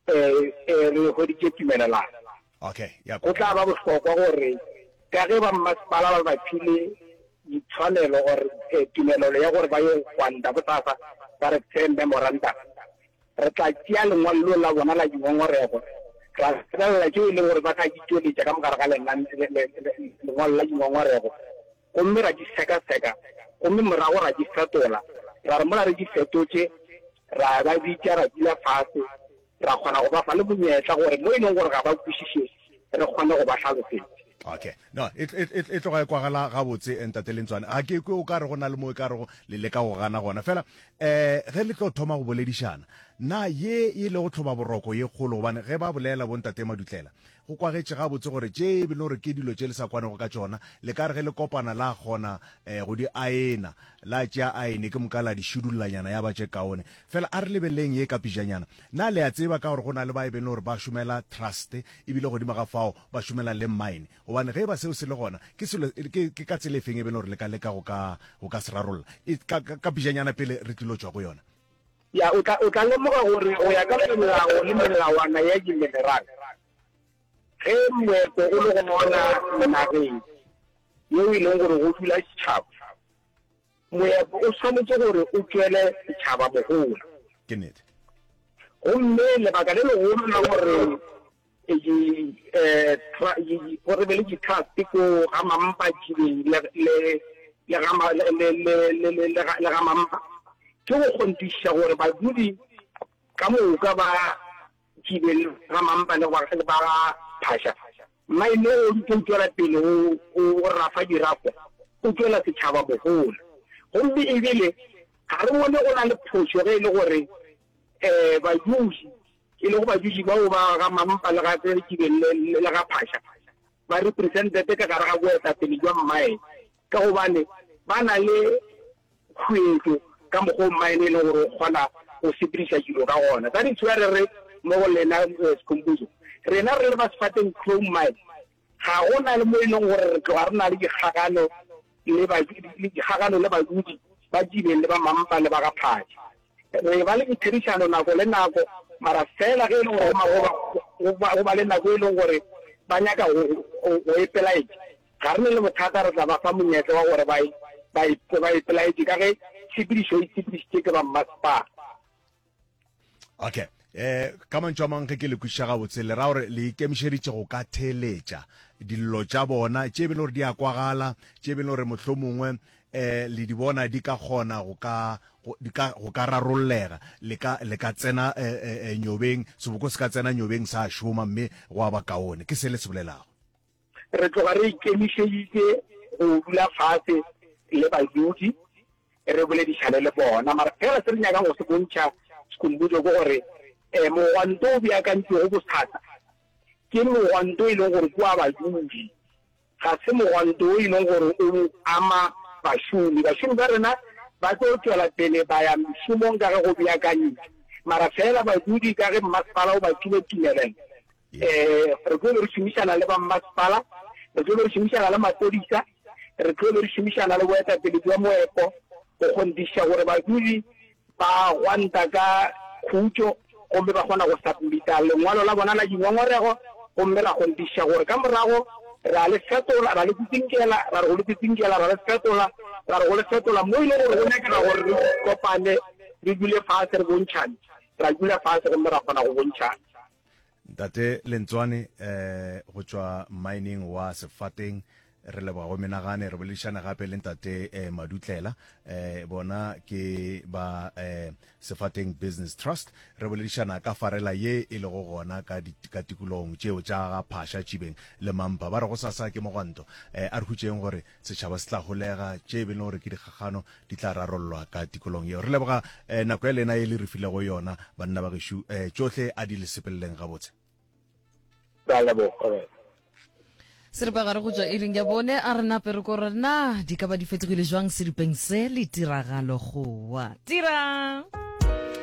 re go di ke tumelelana. Okay, ya Go tla ba bohlokwa gore ka ge ba masepala ba phile ditshwanelo gore tumelelo ya gore ba ye kwanta botsasa ba re memorandum, re tla tšea lengwalo la bona la dingongorego ra selela tšeo e leng gore ba ka ditšweletša ka mogare ga lengwalo la dingongorego, gomme ra di seka-seka, gomme morago ra di fetola, ra re mola re di fetotše ra ba bitša ra dula fase ra kgona go ba fa le monyetla gore mo e leng gore ga ba kwešiše re kgone go ba hlalosetša. Okay, no, it tloga kwagala gabotse Ntate Lentswane ga ke o ka re go na le mo e ka re go le leka go gana gona fela ge le tlo thoma go boledišana na ye e le go tlhoba boroko ye kgolo gobane ge ba bolela bo Ntate Madutlela go kwagetše gabotse gore tše e bile gore ke dilo tše le sa kwanego ka tšona le ka re ge le kopana la kgona go di aena la tšea aene ke moka la di šudullanyana ya ba tše kaone fela a re lebeleng ye ka pijanyana na le a tseba ka gore go na le ba e bene gore ba šomela trust ebile godimo ga fao ba šomela le mine gobane ge ba seo se le gona ke ka tsela efeng e bene gore le ka leka go ka se rarolola ka pijanyana pele re tlilo tšwa go yona. Ya o tla lemoga gore go ya ka melao le melawana ya diminerale ge moepo o le go bona nageng yeo e leng gore go dula setšhaba moepo o tshwanetse gore o tswele setšhaba mogola ke nnete gomme lebaka le legolo la gore gore be le di-trust ko ga mampa jibeng le ga mampa ke go kgontiša gore badudi ka moka ba jibeng ga mampa le ba phasha maine o di tswela pele o rafa dirafo o tswela setšhaba mogola gomme ebile ga re bone go na le phoso ge e le gore bajuši e le go bajuši bao ba ga mampa le ga jibeng le ga phasha ba represented ka gare ga boetapele jwa mmae ka gobane ba na le khuetso ka mokgwa mmaene e le gore o kgona go sepediša dilo ka gona ka ditshwa re mo go lena sekhompuso rena re le ba sefateng chrome mine ga go na le mo e leng gore re tloga re na le dikgakano le badudi ba jibeng le ba mampa le ba ga phatša re ba le ditherišano nako le nako mara fela ge e leng gore go ba le nako e leng gore ba nyaka go epelaetše ga re ne le bothata re tla ba fa monyetla wa gore ba epelaetše ka ge tshepedišo e tshepedišitše ke ba mmasepala. Okay, ka mantšho a mangwe ke le kwešiša gabotse le ra gore le ikemišeditše go ka theeletša dillo tša bona tše bene gore di a kwagala tše bene gore mohlho mongwe le di bona di ka kgona go ka rarollega le ka tsena nyobeng seboko se ka tsena nyobeng sa šoma mme go a ba kaone ke se le se bolelago re tloga re ikemišeditše go dula fase le badudi re boledišane le bona mara fela se re nyakang go se bontšha sekhompuso ke gore mogwanto o beakantšego bothata ke mogwanto e leng gore kua badudi ga se mogwanto o e leng gore o ama bašomi ba rena ba tlo tswela pele ba ya mešomong ka ge go beakantšwe mara fela badudi ka ge mmasepala o ba file tumelelo re tlo re šomišana le ba mmasepala re tlo re šomišana le mapodisa re tlo re šomišana le boetapele jwa moepo go kgontiša gore badudi ba gwanta ka khutšo gomme ba kgona go submita lengwalo la bona la dingongorego gomme la kgontiša gore ka morago ra le fetola ra le tsitsinkela ra re go le tsitsinkela ra le fetola ra re go le fetola mo e le gore go nyakela gore re kopane re dule fase re bontšhane ra dula fase gomme ra kgona go bontšhana. Ntate Lentswane go tšwa mining wa Sefateng re leboga go menagane re boledišana gape le Ntate Madutlela bona ke ba Sefateng Business Trust re boledišana ka farela ye e le go gona ka tikologong tšeo tša ga phasha tšibeng le mampa ba re go sasa ke mogwanto a re hutšeng gore setšhaba se tla golega tše bene gore ke dikgagano di tla rarollwa ka tikologong yeo re leboga nako ya lena e le re filego yona banna ba gešo tšohle a di le sepeleleng gabotse Seripagare go tswa iring ya bone a re nape re ko re na di ka ba di fetogile jwang seripeng se le tiragalo goa tira